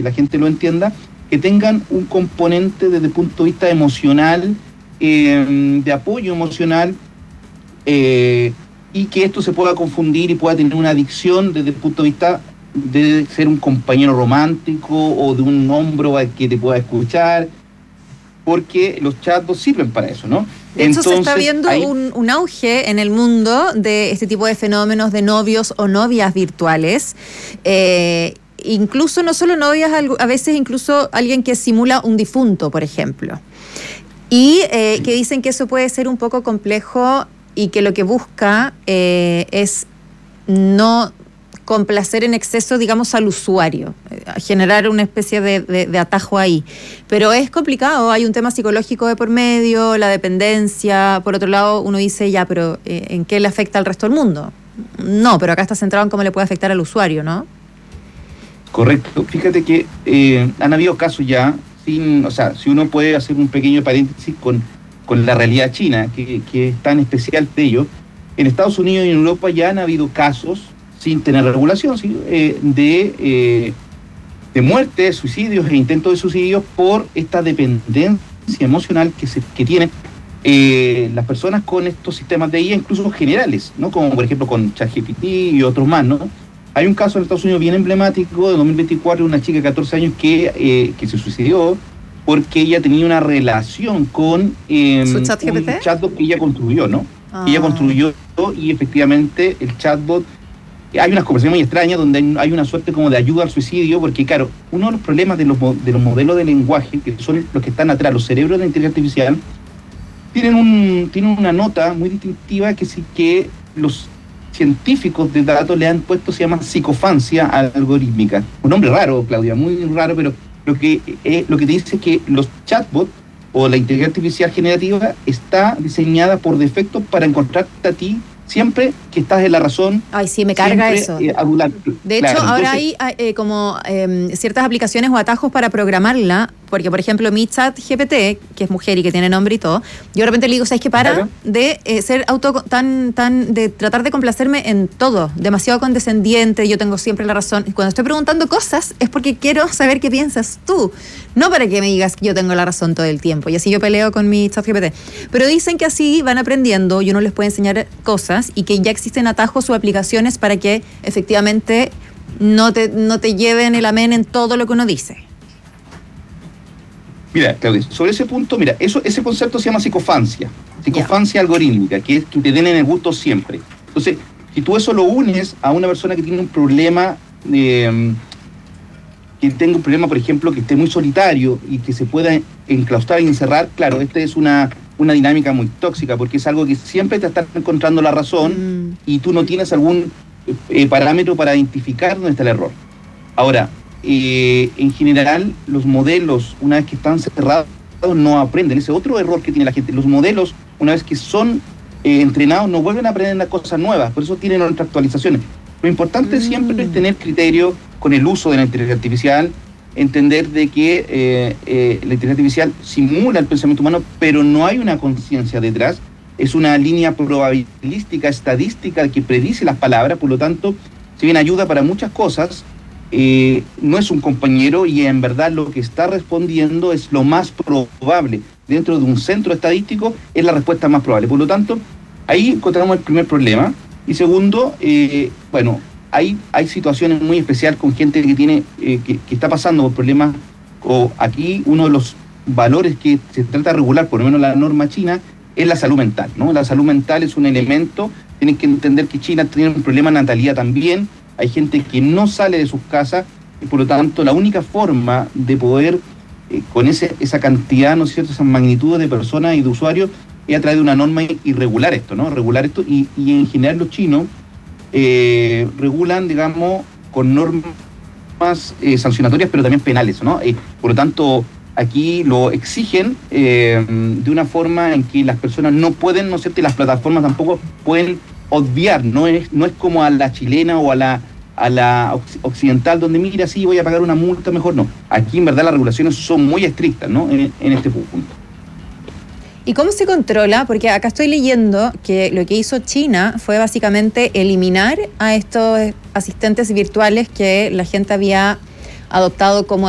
que la gente lo entienda, que tengan un componente desde el punto de vista emocional, de apoyo emocional, y que esto se pueda confundir y pueda tener una adicción desde el punto de vista de ser un compañero romántico o de un hombro al que te pueda escuchar, porque los chatbots sirven para eso, ¿no? De hecho, se está viendo un auge en el mundo de este tipo de fenómenos de novios o novias virtuales. Incluso no solo novias, a veces incluso alguien que simula un difunto, por ejemplo. Y que dicen que eso puede ser un poco complejo y que lo que busca es no complacer en exceso, digamos, al usuario, generar una especie de atajo ahí. Pero es complicado, hay un tema psicológico de por medio, la dependencia. Por otro lado, uno dice, ya, pero ¿en qué le afecta al resto del mundo? No, pero acá está centrado en cómo le puede afectar al usuario, ¿no? Correcto. Fíjate que han habido casos ya, si uno puede hacer un pequeño paréntesis con la realidad china, que es tan especial de ello. En Estados Unidos y en Europa ya han habido casos, sin tener regulación, ¿sí? de muertes, suicidios e intentos de suicidios por esta dependencia emocional que tienen las personas con estos sistemas de IA, incluso generales, ¿no? Como por ejemplo con ChatGPT y otros más, ¿no? Hay un caso en Estados Unidos bien emblemático de 2024 de una chica de 14 años que se suicidó porque ella tenía una relación con un chatbot que ella construyó, ¿no? Ella construyó y efectivamente el chatbot. Hay unas conversaciones muy extrañas donde hay una suerte como de ayuda al suicidio, porque claro, uno de los problemas de los modelos de lenguaje, que son los que están atrás, los cerebros de la inteligencia artificial, tienen una nota muy distintiva que los científicos de datos le han puesto, se llama psicofancia algorítmica. Un nombre raro, Claudia, muy raro, pero lo que te dice es que los chatbots o la inteligencia artificial generativa está diseñada por defecto para encontrarte a ti siempre que estás en la razón. Ay, sí, me carga eso. De hecho, claro, ahora hay como ciertas aplicaciones o atajos para programarla, porque, por ejemplo, mi ChatGPT, que es mujer y que tiene nombre y todo, yo de repente le digo, ¿sabes qué? Para de ser de tratar de complacerme en todo, demasiado condescendiente, yo tengo siempre la razón. Y cuando estoy preguntando cosas es porque quiero saber qué piensas tú, no para que me digas que yo tengo la razón todo el tiempo. Y así yo peleo con mi ChatGPT. Pero dicen que así van aprendiendo y uno les puede enseñar cosas y que ya existen atajos o aplicaciones para que efectivamente no te lleven el amén en todo lo que uno dice. Mira, Claudia, sobre ese punto, ese concepto se llama psicofancia algorítmica, que es que te den en el gusto siempre. Entonces, si tú eso lo unes a una persona que tiene un problema, por ejemplo, que esté muy solitario y que se pueda enclaustrar y encerrar, claro, esta es una dinámica muy tóxica, porque es algo que siempre te está encontrando la razón y tú no tienes algún parámetro para identificar dónde está el error. Ahora, en general, los modelos, una vez que están cerrados, no aprenden. Ese otro error que tiene la gente. Los modelos, una vez que son entrenados, no vuelven a aprender las cosas nuevas. Por eso tienen otras actualizaciones. Lo importante siempre es tener criterio con el uso de la inteligencia artificial, entender de que la inteligencia artificial simula el pensamiento humano, pero no hay una conciencia detrás. Es una línea probabilística, estadística, que predice las palabras. Por lo tanto, si bien ayuda para muchas cosas, no es un compañero, y en verdad lo que está respondiendo es lo más probable. Dentro de un centro estadístico es la respuesta más probable. Por lo tanto, ahí encontramos el primer problema. Y segundo, hay situaciones muy especiales con gente que tiene que está pasando por problemas. Aquí uno de los valores que se trata de regular, por lo menos la norma china, es la salud mental, ¿no? La salud mental es un elemento. Tienen que entender que China tiene un problema de natalidad también. Hay gente que no sale de sus casas y por lo tanto la única forma de poder, con esa cantidad, ¿no es cierto?, esas magnitudes de personas y de usuarios, es a través de una norma y regular esto, ¿no? Regular esto y en general los chinos regulan, digamos, con normas sancionatorias, pero también penales, ¿no? Por lo tanto, aquí lo exigen de una forma en que las personas no pueden, ¿no es cierto?, y las plataformas tampoco pueden obviar, no es como a la chilena o a la occidental, donde mira, sí, voy a pagar una multa, mejor no. Aquí en verdad las regulaciones son muy estrictas, ¿no?, en este punto. ¿Y cómo se controla? Porque acá estoy leyendo que lo que hizo China fue básicamente eliminar a estos asistentes virtuales que la gente había adoptado como